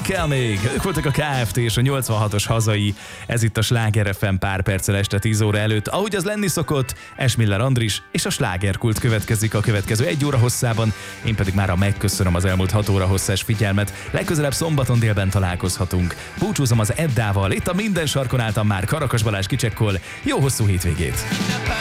kell még? Ők voltak a KFT és a 86-os hazai. Ez itt a Sláger FM pár perccel este 10 óra előtt. Ahogy az lenni szokott, Esmiller Andris és a slágerkult következik a következő 1 óra hosszában. Én pedig mára megköszönöm az elmúlt 6 óra hosszás figyelmet. Legközelebb szombaton délben találkozhatunk. Búcsúzom az Eddával. Itt a Minden sarkon álltam már. Karakas Balázs kicsekkol. Jó hosszú hétvégét!